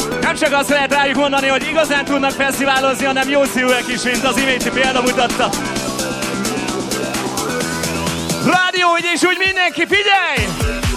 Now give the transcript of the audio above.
Nem csak azt lehet rájuk mondani, hogy igazán tudnak fesztiválozni, hanem jó szívűek is, mint az iménti példa mutatta. Rádió, így és úgy mindenki, figyelj!